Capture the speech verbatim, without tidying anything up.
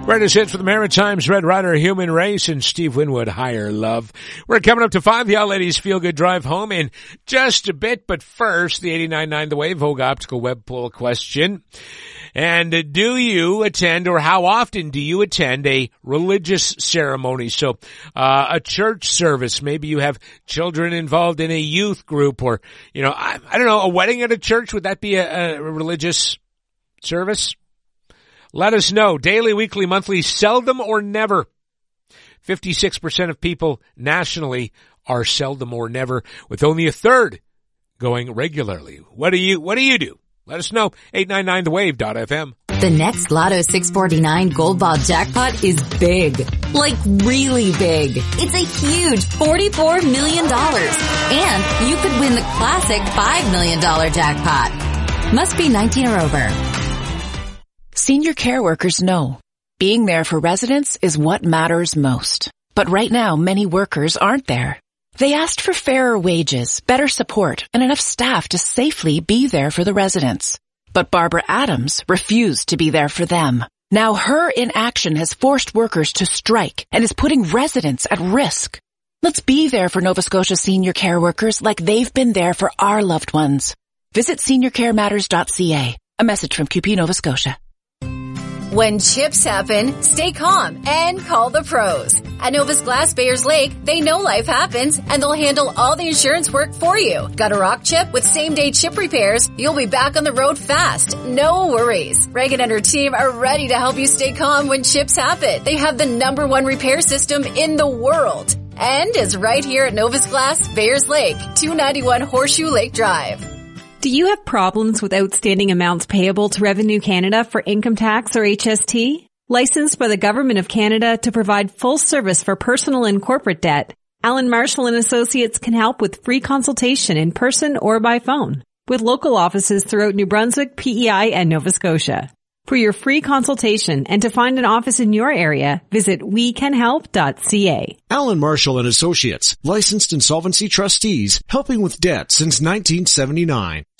Greatest hits for the Maritimes, Red Rider, Human Race, and Steve Winwood, Higher Love. We're coming up to five, the All Ladies Feel Good Drive Home in just a bit, but first, the eighty-nine point nine The Wave Vogue Optical Web Poll question. And uh, do you attend, or how often do you attend a religious ceremony? So, uh, a church service. Maybe you have children involved in a youth group, or, you know, I, I don't know, a wedding at a church. Would that be a, a religious service? Let us know. Daily, weekly, monthly, seldom or never. fifty-six percent of people nationally are seldom or never, with only a third going regularly. What do you, what do you do? Let us know. eight nine nine the wave dot f m. The next Lotto six forty-nine Gold Ball jackpot is big. Like really big. It's a huge forty-four million dollars. And you could win the classic five million dollars jackpot. Must be nineteen or over. Senior care workers know being there for residents is what matters most. But right now, many workers aren't there. They asked for fairer wages, better support, and enough staff to safely be there for the residents. But Barbara Adams refused to be there for them. Now her inaction has forced workers to strike and is putting residents at risk. Let's be there for Nova Scotia senior care workers like they've been there for our loved ones. Visit senior care matters dot c a. A message from Q P Nova Scotia. When chips happen, stay calm and call the pros. At Novus Glass Bayers Lake, they know life happens and they'll handle all the insurance work for you. Got a rock chip with same-day chip repairs? You'll be back on the road fast. No worries. Reagan and her team are ready to help you stay calm when chips happen. They have the number one repair system in the world. And is right here at Novus Glass Bayers Lake, two ninety-one Horseshoe Lake Drive. Do you have problems with outstanding amounts payable to Revenue Canada for income tax or H S T? Licensed by the Government of Canada to provide full service for personal and corporate debt, Allen Marshall and Associates can help with free consultation in person or by phone, with local offices throughout New Brunswick, P E I, and Nova Scotia. For your free consultation and to find an office in your area, visit we can help dot c a. Allen Marshall and Associates, licensed insolvency trustees, helping with debt since nineteen seventy-nine.